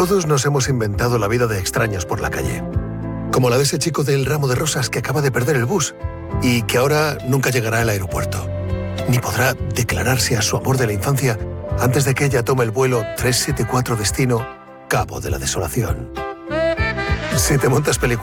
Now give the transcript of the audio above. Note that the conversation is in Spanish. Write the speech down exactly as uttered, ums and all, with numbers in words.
Todos nos hemos inventado la vida de extraños por la calle. Como la de ese chico del ramo de rosas que acaba de perder el bus y que ahora nunca llegará al aeropuerto. Ni podrá declararse a su amor de la infancia antes de que ella tome el vuelo trescientos setenta y cuatro destino Cabo de la Desolación. Si te montas película